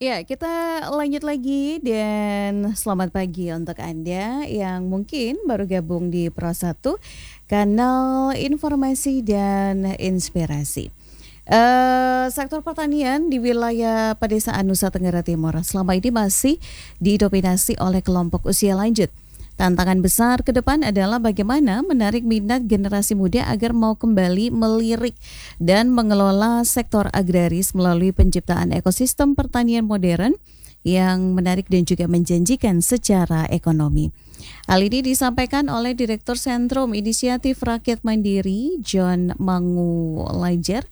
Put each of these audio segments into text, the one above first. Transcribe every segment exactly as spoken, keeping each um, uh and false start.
Ya, kita lanjut lagi dan selamat pagi untuk Anda yang mungkin baru gabung di Pro satu, kanal informasi dan inspirasi. Eh, sektor pertanian di wilayah pedesaan Nusa Tenggara Timur selama ini masih didominasi oleh kelompok usia lanjut. Tantangan besar ke depan adalah bagaimana menarik minat generasi muda agar mau kembali melirik dan mengelola sektor agraris melalui penciptaan ekosistem pertanian modern yang menarik dan juga menjanjikan secara ekonomi. Hal ini disampaikan oleh Direktur Sentrum Inisiatif Rakyat Mandiri John Mangu Lajer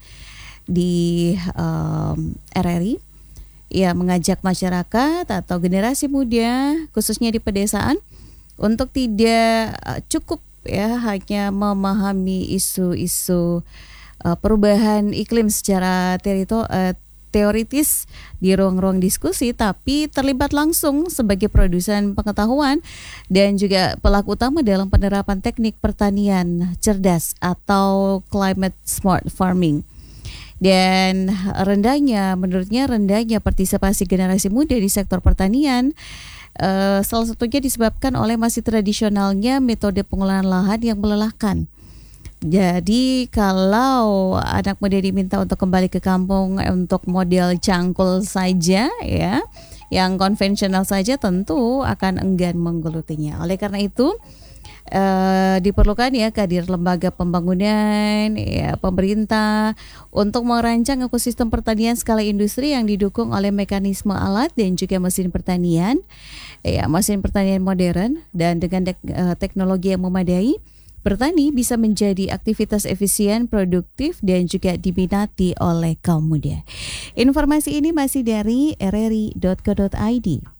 di um, R R I. Ia mengajak masyarakat atau generasi muda khususnya di pedesaan untuk tidak uh, cukup ya hanya memahami isu-isu uh, perubahan iklim secara terito, uh, teoritis di ruang-ruang diskusi, tapi terlibat langsung sebagai produsen pengetahuan dan juga pelaku utama dalam penerapan teknik pertanian cerdas atau climate smart farming. Dan rendahnya, menurutnya rendahnya partisipasi generasi muda di sektor pertanian Uh, salah satunya disebabkan oleh masih tradisionalnya metode pengolahan lahan yang melelahkan. Jadi kalau anak muda diminta untuk kembali ke kampung untuk model cangkul saja ya, yang konvensional saja tentu akan enggan menggelutinya. Oleh karena itu Uh, diperlukan ya kehadiran lembaga pembangunan ya pemerintah untuk merancang ekosistem pertanian skala industri yang didukung oleh mekanisme alat dan juga mesin pertanian ya mesin pertanian modern, dan dengan de- uh, teknologi yang memadai, bertani bisa menjadi aktivitas efisien, produktif dan juga diminati oleh kaum muda. Informasi ini masih dari r r i dot co dot i d.